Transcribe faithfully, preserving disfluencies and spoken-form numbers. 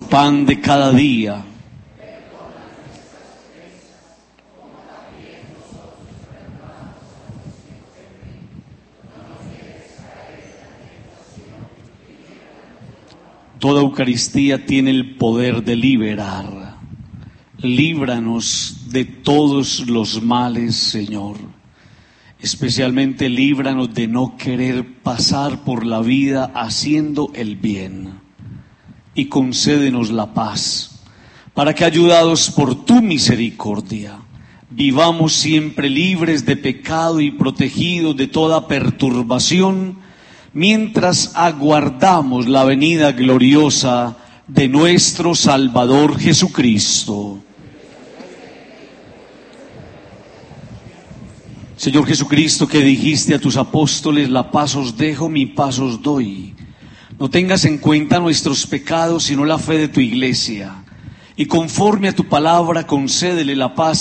pan de cada día. Toda Eucaristía tiene el poder de liberar. Líbranos de todos los males, Señor. Especialmente líbranos de no querer pasar por la vida haciendo el bien. Y concédenos la paz, para que, ayudados por tu misericordia, vivamos siempre libres de pecado y protegidos de toda perturbación, mientras aguardamos la venida gloriosa de nuestro Salvador Jesucristo. Señor Jesucristo, que dijiste a tus apóstoles: la paz os dejo, mi paz os doy. No tengas en cuenta nuestros pecados, sino la fe de tu iglesia. Y conforme a tu palabra, concédele la paz